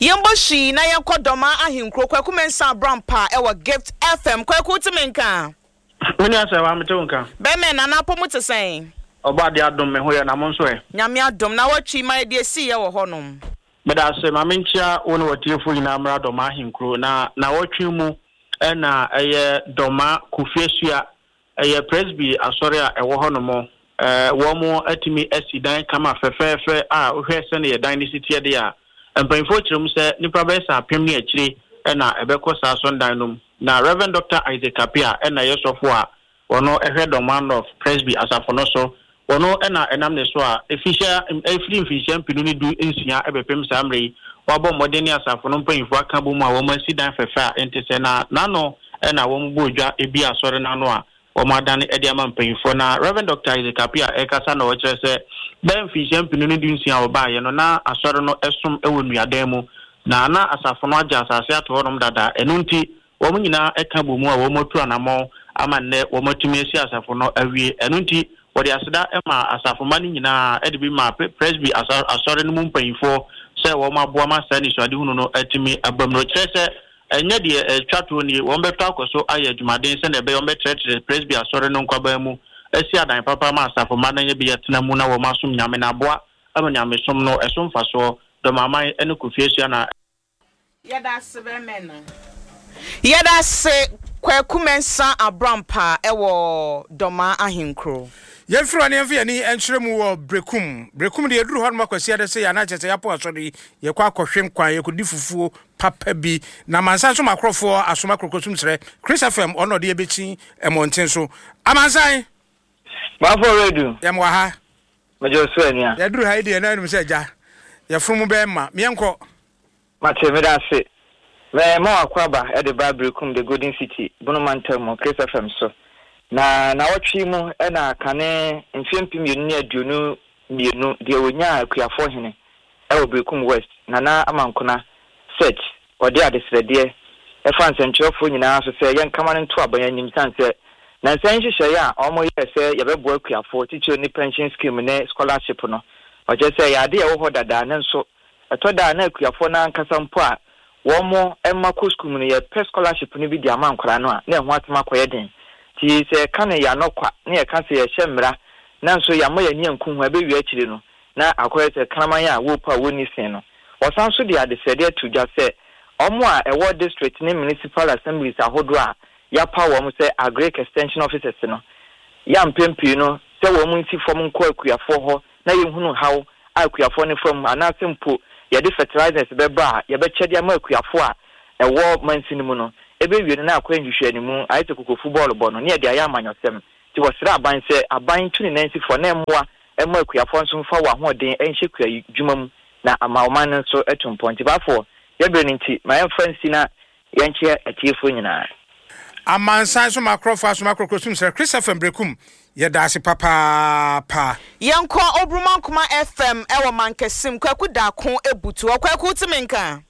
Yemboshi na yakodoma ahinkro kwaku mensa brampa ewa Gift FM kwaku timenka. Meni asa wa metonka. Be me na na pomu tesen. Oba de adom me ho ye na mo nso e. Nyame adom na watwi mai de si ye wo honom. Me da se ma mentia woni watiefo nyina amra doma ahinkro na watwi mu na eye doma kufiesu eye presby asori a ewo honom wo mo atimi asidan kama fefefe a ohwe se ne ye dan ni sitie de a empanfo kirim se nipa be sa apem ne akire na ebekọ sa sondan nom na Reverend Dr. Isaac Apia na yesofo a wono ehwe doma of presby asafo no so wono na enam ne so a efisha efisha mpinu ni du ensia ebepem sa amre wabo modeni asafo no mpanfo aka bo mu a wo ma sidan fefe a entese na no na wo mbo odwa ebi asori na no a Omadani Ediama Painfo na Reverend Dr. Isaac Apia Ekasa na wache se ben fishem pinunu dunsi oba ye no na asoro no esum ewo nuadan mu na asafo no agya asase ato honom dada enunti wo nyina eka bomu a wo motu anamo ama ne wo motumi esi asafo no awie enunti wo de aseda ema asafo mani nyina edibi ma presby asoro no mpainfo se wo maboa ma sa ni so ade hunu no atimi abamro kyerese enye de twato ni won beto akoso aye djumaden se na be won betre presby asore no nkwaba mu esi adan papa ma asafo ma na ye be yetena mu na wo masum nyame na boa amanyame som no esom faso do maman ene kofiesu na yeda se be mena yeda se kwaku mensa abrampa ewo doma ahinkro Yemfro ne yemfe ni enkyeremu wo brekum de eduru hɔ no makwasi ade se ya na kyese yapo asɔre ye kwa akɔhwem kwan ye kodi fufuo papa bi na mansan so makrofo asoma krokosum sere Chris FM ono de ebechi emonten so amansan ma for radio yemwa ha majo so ania ya duru ha ide na num se ja ye from be ma mienko ma teme da se me ma akwaba e de ba brekum de Golden City bonomantam mo Chris FM so na watwi mu na kane mfempim yenu ne aduonu mienu de wonya akuafo hene e Brekum West na amankona set ode adesrede e fanse nkyerefo nyina so se yen kama nto abanya nim sanse na nsan hyehyɛ ya omo ye se yebebo akuafo teacher ni pension scheme ne scholarship no oje se ya de ye wo dada na nso etoda na akuafo na nkasa mpo a wo mo emma ko school no ye pe scholarship ni bi di amankora no a na ho atema koye den ti se kane ya nokwa na ye kan se ye hyemra na nso ya moya ni anku hu abewi akire no na akoye se kraman ya wo pa woni sen no osan so de adesede to just say omo a ewo district ni municipal assemblies ahodo a ya pa wo mo se agric extension officers no ya mpempi no se wo mo nti fom nko akuafo ho na ye hunu hawo akuafo ne fom anasempo ye de fertilizers beba ye be chede ama akuafo a ewo mansini mu no ebe wie na akwa nhwehwe ni mu ayete koko football ball no ne de aya amanyosem ti wosira aban se aban tuni nansi fo na emmoa emma akuafo nso mfa wa hoden enhye kua dwuma mu na amaoman nso etumponti bafo ye bre nti my friends na yenche atiefo nyina amansan so makrofo asomakrokosum sir Chris FM Brekum ye daase papa yanko obrumankoma FM ewo mankesim kwaku da kon ebutu kwaku timenka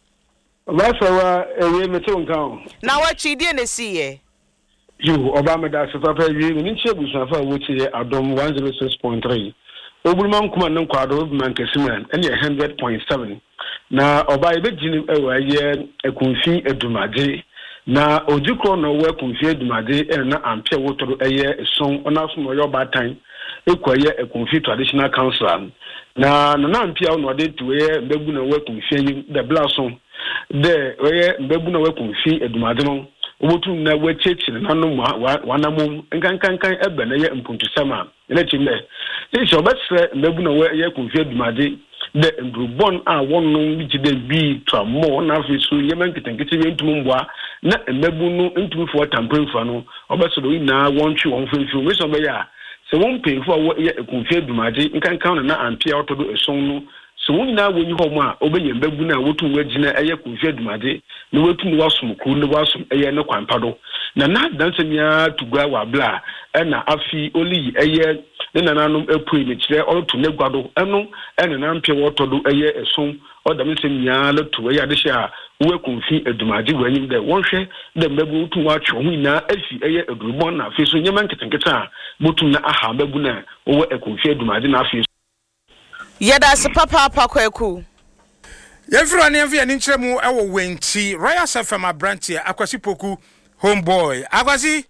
Basawa ewe metonka na wachi die na siye you obama da papa ewe ni chebusafa wochi adom 106.3 obulman kuma nan kwado obman kesiman ene 100.7 na oba ebegini ewa ye ekunfi edumaje na ojukro no we kunfi edumaje na ampia wotoro eye son onaso no yo batan ekwaye ekunfi traditional council na ampia no de tuwe mbebu na we kunfi the blason de oye mbebu na we kunfi edumaje no obotu na we chechi na no wanamum nkankan ebe na ye mpuntu sama ene chimbe isi obesre mbebu na we ye kunfi edumaje de ndrubon a wonno bigide bi tramo na afisu yemen kitenkete yentummbwa na mbebu no ntumfo tampemfa no obesro ina wontwe wonfenfu we so be ya se wonpemfo a ye kunfi edumaje nkankan na ampia otodo eson no so wonyina wonyi ho mu a obenye mbebu na wotu wagina eye kunfi edumaje na wotu no wasom kru no wasom eye ne kwampado na dansanya tugwa wa bla na afi oli eye ne nananum epui ne kire oto ne gwado eno ene na mpie wotodo eye eson odam nsem nya la to eye adehye a we kunfi edumaje wanyim de wonhwe de mbebu wotu watwe ho nyina afi eye edurubon na afi so nyema nketenketa a botu na aha mbebu na wo ekunfi edumaje na afi yeda se papa kwaku Yɛmfiri ane yɛmfi yɛne nkyerɛ mu ɛwɔ Wenti Royal FM abranteɛ Akwasi Poku homeboy. Akwasi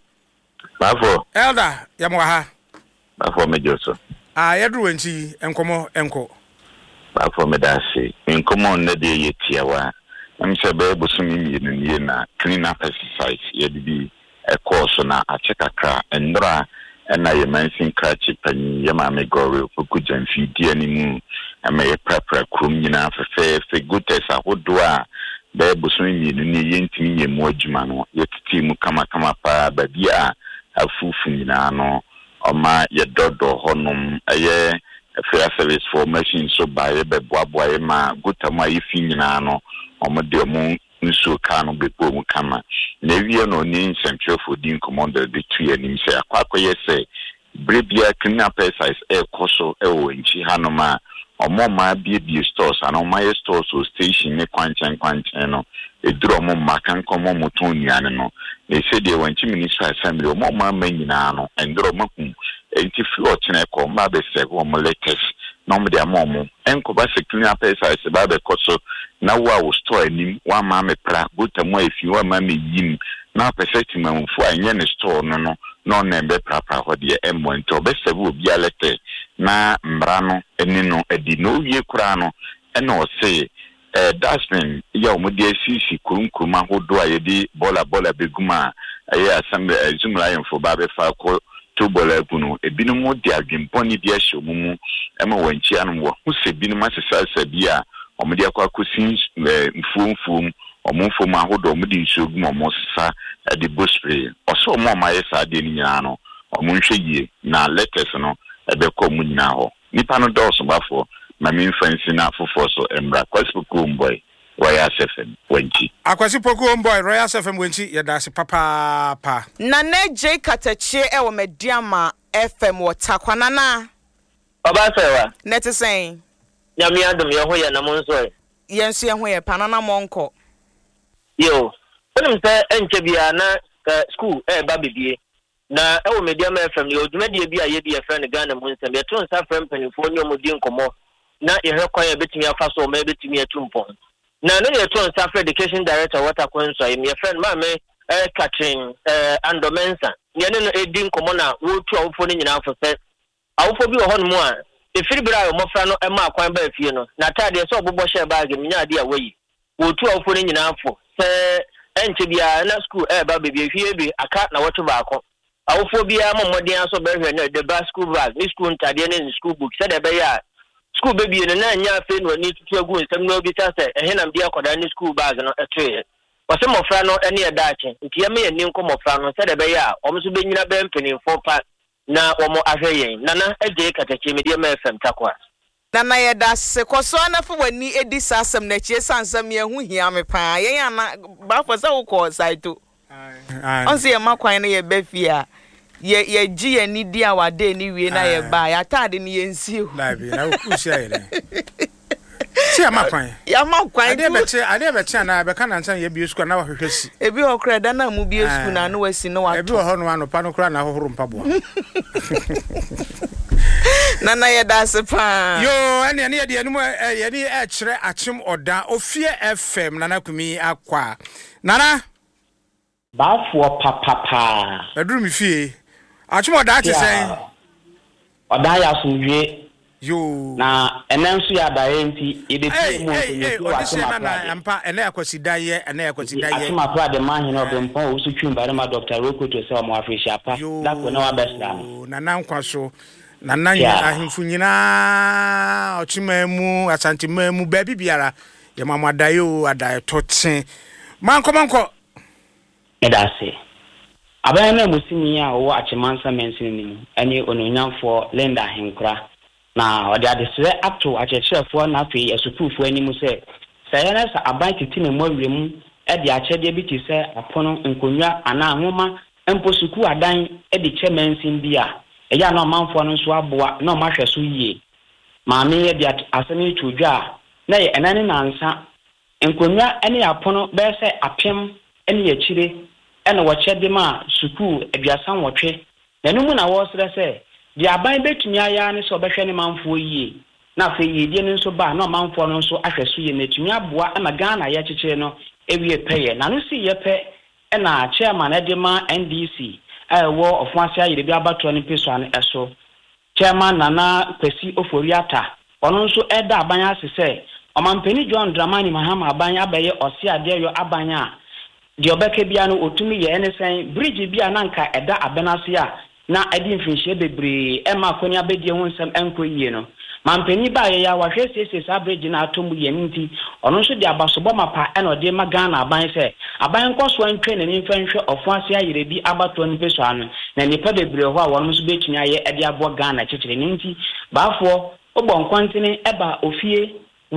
Bafo Elder yɛmwɔ ha. Bafo mejo so. Yɛduru Wenti nkɔmɔ enko. Bafo medase nkɔmɔ na de yɛtiawa. Amsɛ bɛ bosumi mienu nie na clean up exercise yɛde ɛkɔɔ so na akyɛ kakra ndra ɛna yɛ mansin krachi pani yɛ maame gore Poku Jamfi di animu ama yɛ prapra krom nyina fɛfɛɛfɛ gotes ahodo a bɛ bosumi mienu nie yɛntimi yɛ mu adwuma no yɛtete mu kama pa baabi a afufu nyina no ɔma yɛdɔdɔ hɔnom ɛyɛ fair service for machine so ba yɛ bɛboaboa yɛ ma gotamu a yɛfi nyina no ɔmo de ɔmo nso ka no bɛpo mu kama na ewie no ne nsɛmtwerɛfo din commander de tu anim sɛ akɔyɛ sɛ brebia clean up exercise ɛkɔ so ɛwɔ nchi hanom a ɔmo ma bie stores ana ɔmo yɛ stores o station ne kwankyɛn no eduru ɔmo ma kankomo moton nuane no na ɛsɛ deɛ wanchi minister assembly ɔmo ma nyinaa no ɛnduru ɔmo kum enti fi ɔkyena ɛkɔ ɔmo abɛsɛ ɔmo latest na ɔmo de ama ɔmo ɛnkɔba sɛ clean up exercise ba bɛkɔ so na wo store anim wa ma me pra gotamu afi wa ma me yin na pɛsɛ timamfo a nyɛ ne store no na ɔna ɛbɛ prapra hɔ deɛ ɛmmɔ nti ɔbɛsɛ bi obi alɛtɛ na mbra no ɛni no ɛdi na owie kura no ɛna ɔsɛ dasmin yɛ ɔmo de asisi kurum ahodo a yɛde bola beguma ɛyɛ assembly zumla yɛmfo ba bɛfa kɔ to bola gu no ebinom de adwempɔne bi ahyɛ ɔmo mu ɛma wɔnkyi anom wɔ ho sɛ binom asesa bi a ɔmo de akɔ akɔsi mfuomfuom ɔmo mfuom ahodo ɔmo de nsuo gu ɔmo sesa de bospray ɔsɛ ɔmo ɔmo ayɛ saa deɛ no nyinaa no ɔmo nhwɛ yie na letters no ɛbɛkɔ ɔmo nyinaa hɔ nipa no dɔɔso bafo na me mfansi na foforɔ so embra Akwasi Poku homeboy Royal FM Wenti Akwasi Poku homeboy Royal FM Wenti yɛda ase papa na J Katachie ɛwɔ Mediama FM wɔ Takwana na Obasewa net saying nyame adom yɛ ho yɛ na mo nso yɛnso yɛ ho yɛ panana monko yo wonim sɛ enche bia na school ba bibie na ɛwɔ Mediama FM yɛ odwumadie bi a yɛdi yɛ friend Ghana mu nsɛm yɛ to nsa frɛ mpanimfoɔ ne ɔmo di nkɔmɔ na yɛhwɛ kwan yɛ betumi afa so ɔmo betumi atumpɔn na no yɛ to nsa frɛ education director Water Kwenso yɛ friend maame Catherine Andomensa yɛne no edi nkɔmɔ na wotu awofo ne nyinaa fo sɛ awofo bi wɔ hɔ no mu a efiri bra yo mofra no ema akwan ba afie no na tade so obobɔ hye bag minya ade a wayi wotu awofo ne nyinaa fo sɛ enche bia na school ba bebie hwie bi aka na woto baako awofo bia mommɔden aso bɛhwɛ na de ba school bag ni school ntade ne school book sɛ de bɛ ya school bebie no na nya afi no ni tutu agu nsɛm no bi ta sɛ ehe na bia koda ne school bag no etoe wɔsɛ mofra no ene ɛdaache nti yɛme yɛ ni nkɔ mofra no sɛ de bɛ ya ɔmo so benyina bɛ mpanimfo pa na wɔn ahwɛ yɛn nana J Katachie Mediama FM Takwa nana yɛda se kɔso anafo wani edi sasɛm na chie sansɛm yɛ hu hia me pa yɛn ana bafo sɛ wokɔ saito ɔnse yɛ makwan no yɛ bafia yɛ gi yɛ ni di a wade ni wie na yɛ ba yɛ atade ni yɛ nsio live na ukusia yɛ si amakwan ade bɛkye na bɛka na nsan yɛ bio school na wahwehwɛ si ebi okra da na mu bio school na no wasi no wa ebi wɔ hɔ no anopa no kra na hohoro mpaboa nana yɛda se pa yo ɛne yɛ de anum yɛ de ɛkyerɛ akyem ɔda ofie FM nana kumi akwa nana baafo papa aduru mi fie akyem ɔda te sɛn ɔda ya asomdwe yo na enenso ya da enti ebetu mu nso wa asema na ampa ene Akwasi daye asema pra de man no bempon wo su twin bare ma Dr. Roko to se mo afresia pa da ko na wa besta na nankwa so na nanya ahimfu nyina ochimemu asantimemu ba bibiara ye mamadayo adaye toten manko edase aban na musimi a wo achemansa mensin ni ene ononyamfo Linda Henkura na odi adesre ato akyerɛkyerɛfoɔ na afei asukuufoɔ animu sɛ yɛna sɛ aban tete ne mɔwrɛm de akyɛdeɛ bi te sɛ apono nkonnwa anaa nhoma mpo sukuu adan de kyɛ mansin bi a ɛyɛ na ɔmanfoɔ no nso aboa na ɔmahwɛ so yie maame yɛ de asɛm yi to dwa a na yɛ ɛnane nansa nkonnwa ne apono bɛyɛ sɛ apem ne yɛkyire ɛna wɔkyɛde ma sukuu aduasa nwɔtwe na no mu na wɔsrɛ sɛ di aban betumi aya ne so obehwe ne manfo yie na fe yedie no so ba na manfo no so ahweso ye netumi aboa na Ghana ye kyekyere no ewie peye na no si ye pe na chairman edema NDC wo ofuase ayire bi abato ne peso an eso chairman Nana Kwesi Oforiata ono nso eda abanya asese omampeni John Dramani Mahama abanya abaye osi ade yo abanya de obeke bia no otumi ye enesen bridge bia na nka eda abenase a na edi mfinhye bebre ema akoni abedie ho nsem enkoyie no mampeni ba ye ya wahwe sese sa bridge na atomu ye nti ono nso de abasobo mapa ena ode ma Ghana aban se aban nkoso antwe ne mfanhwe ofuase ayire bi abato ne peso anu na nipa bebre ho a wono nso betumi aye ede abo Ghana kyekyere nti baafo ogbo nkwantene eba ofie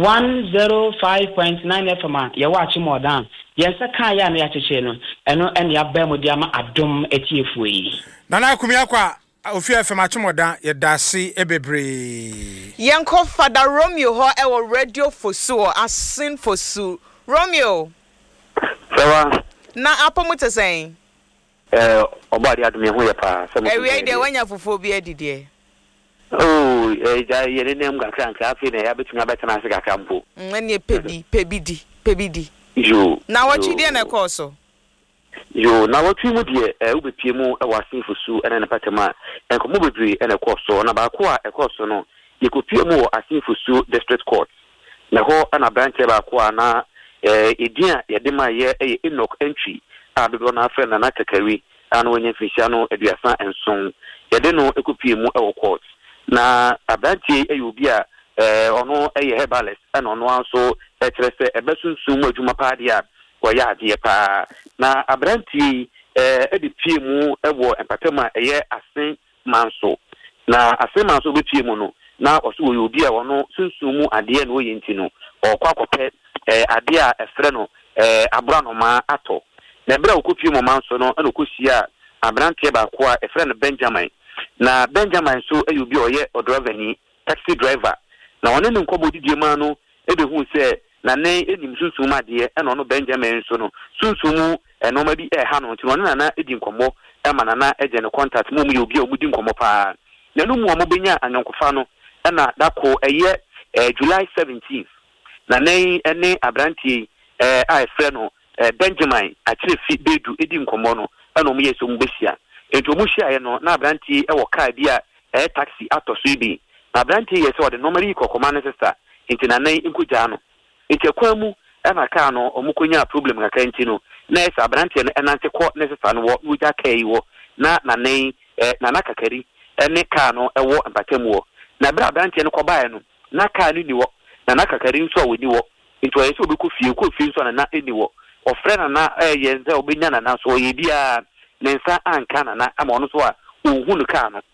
105.9 FM ya wachi modan yensa kan ya na ya kyekyere no eno ene aba mu dia ma adom etiefu yi Nana Akumi akwa ofie FM achemodan ya dasi ebebre Yanko Father Romeo ho ewo radio fosu asin fosu Romeo Sawa na apomuta sen obadi adumi ho ya pa ewe de wanya fofo bi adide ja yene nem ga kranka afi na ya betumi abetana ase ga kampo ene pebidi yo na wachi de na koso yo na watu mu de ubepie mu wasin fosu ene na patema enkomo bebri ene koso na ba ko a ekoso no yekopie mu asin fosu district court na ho ana branch ba ko na edia yedema ye Enoch entry a dodo na afre na Kakari ana wonye fihia no aduasa enson yede no ekopie mu court na abrantie obi a ono herbalist ana ono anso ekyerese ebesunsun mu adwuma paade a woya ade pa na abrantie edipie mu ewo empatema asen manso na asen manso bepie mu no na oso obi a ono sunsun mu ade no yenti no okwakope ade a efre no abranoma ato na bra okopie mu manso no ana okosia abrantie ba ko a efre no Benjamin na Benjamin so ayubi oye odriveni taxi driver na one ne nkobo didie ma no ebehu se na ne enim sunsun ma de e no no Benjamin so no sunsun no ma bi ha no nti one na edi nkomo e ma na eje ne contact mu yobi o mudi nkomo pa na no mu o benya anyankofa no na dako eye July 17th na ne ene abrantie a efre no Benjamin akire fi bedu edi nkomo no na o mu yeso mu besia ento mu hia no na abrantie wo car bia taxi atoso ibi na abrantie yese wo de normally kokoma ne sister enti na nan nkuja no enti kwa mu na car no omukonya problem ka kanti no na esa abrantie no enante ko ne sister no wo uja kai wo na nan na Kakari ene car no ewo empatem wo na bra abrantie no kobae no na car ni wo na Kakari nso a woni wo enti yese obi ko fie nso na eni wo ofre na yenze obenya na so ye bia nensa anka na ama ono so a ohunu ka no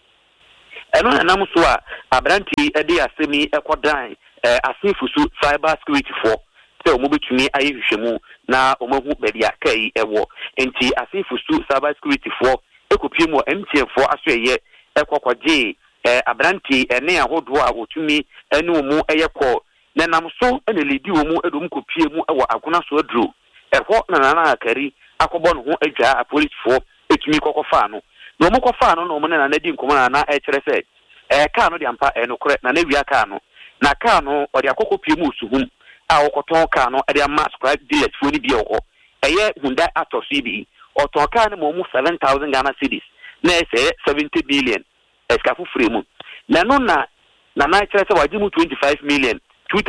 eno na nam so a abranti ede asemi ekodan asefusu cyber security for se omo betumi ayehwehwemu na omahu bebia kai ewo enti asefusu cyber security for ekopie mu MTN for aso eye ekokwaje abranti ene ahodo a otumi ene omu eyekọ na nam so ene ledi omu edom kopie mu ewo agona so adro eho na Kakari akọbọ no ho adwa police for etumi kokofa no no mo kofa no no mo na di nkomo na ekyere se ka no de ampa no kore na wia ka no na ka no o de akokopie mu suhum a okoton ka no e de ama scribe dealers fo ni bi okọ eye Hyundai Atos bi oton ka no mo 7,000 Ghana cedis na ese 70 billion eskafu fremu na no na ekyere se waji mu 25 million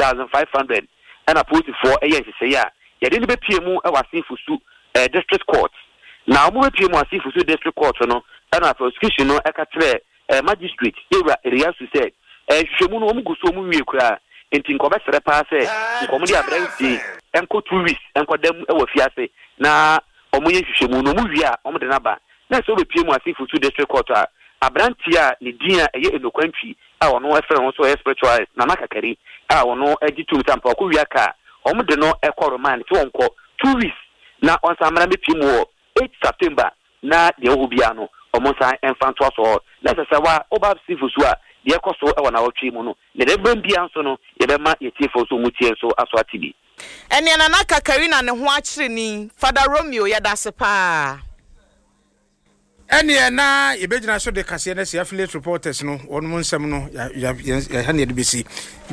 2,500 ana post for eye se ya ye de be pie mu e wase fusu district court na omo bepie mu asifusu district court no na prosecution no ekatre magistrate area su say hwehwemu no omo guso omo wie kura enti nkobesere pa se nkomo di abranti enko 2 weeks enko dam e wafiase na omo ye hwehwemu no omo wie a omo de na ba na so bepie mu asifusu district court a abranti a ne din a eye enokwantwi a ono efere ho so spiritual na Kakari a ono agitum tampa ko wie ka omo de no ekọ remand ti wonko 2 weeks na onsamara bepie mu 8 September na de obia no omonsa enfanto so na sesewa oba sifusu a de ekoso e wana otwe mu no ne de bambia nso no ye be ma ye tiefo so mutie so aso atibi ene na Kakari na ne ho akire ni Father Romeo ya dase pa ene na yebegyina so de kase na se affiliate reporters no onum nsem no ya ha ne de besi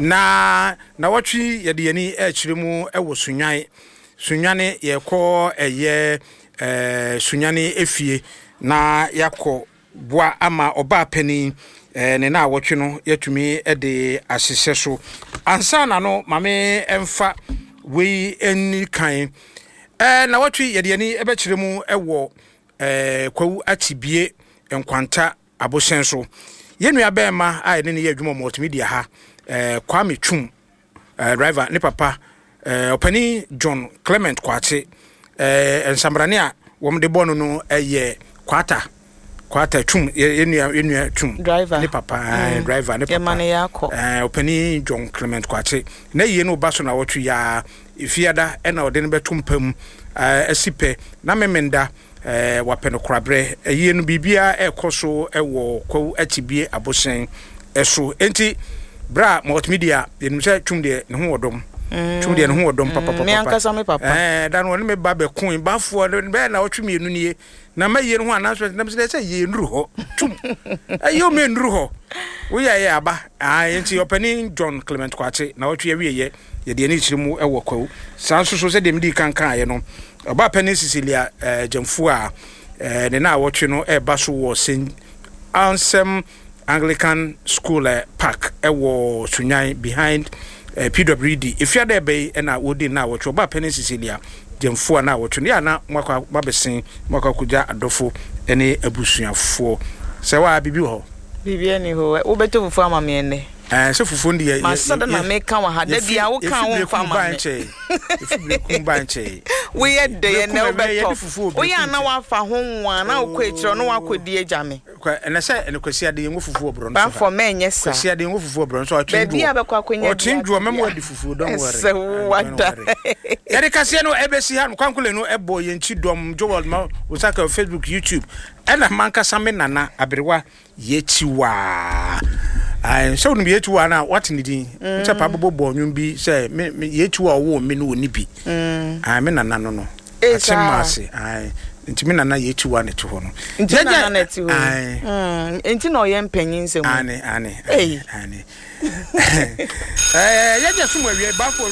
na watwi ye de yani akiremu ewo sunwane ye ko eye sunwane efie na yakọ boa ama oba pani ne na watwi no yatumi de asese so ansa na no mame emfa we eni kan na watwi ye de yani ebekiremu ewo kwawu atibie enkwanta abosen so yenua bema a ne ye adwuma multimedia ha Kwame Twum driver ne papa opani John Clement Kwate ensambrane a wom de bono no kwata Twum yenua Twum driver ne papa driver ne papa opani John Clement Kwate na ye no baso na wotu ya ifiada na ode ne betumpam asipe na memenda wapeno krabre ye no bibia ekoso ewo kwawu atibie abosen eso enti bra multimedia yenum se Twum de ne ho wodom Twum de ne ho wodom papa me ankasa me papa dan won me ba be kun ba fo be na wotwe mienu nie na ma ye no ho announcement na me se ye nuru ho Twum ayo me nuru ho wo ye aba enti opening John Clement Kwate na wotwe wie ye de ne chirimu ewo kwawu sanso so se de mdi kankan ye no oba penin Cecilia Jamfu a ne na wotwe no e ba so wo St. Ansem Anglican School Park ewo Sunyan behind PWD if you there be na wodi na wotwe oba penin Cecilia Jamfu na wotwe ya na mwaka mabesen mwaka kuja adofo ene abusuafo se wa bibi ho bibi eni ho wo beto fufu amame ene se fufu ndi ye masada na meka wa ha da bia wo kan wo fa ma ifu kumbanche we ye de na obeto o ya na wa fa ho nwa na wo kwetiro no wa kodi ejame ene se ene kwasi ade ye fufu obro no ba for menye sa kwasi ade ye fufu obro so o twindu bia be kwa kwenya o twindu memo adi fufu don worry se wada ye de kase no ebesi ha no kwankule no ebo ye nchi dom Joel ma usaka Facebook YouTube ena manka same nana aberewa ye chiwa so no be yetu ana what nidi nche pa bobo onwum bi say yetu a wo me no oni bi me nana no atimase ntimi nana yetu ana to ho no ntimi nana ti ho enti no ye mpanyin nsem ane yeje sumo awie ba